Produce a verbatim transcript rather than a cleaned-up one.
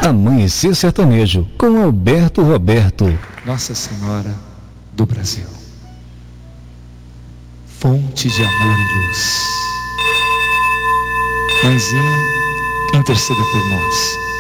Amanhecer Sertanejo, com Alberto Roberto. Nossa Senhora do Brasil, fonte de amor e luz, Mãezinha, interceda por nós.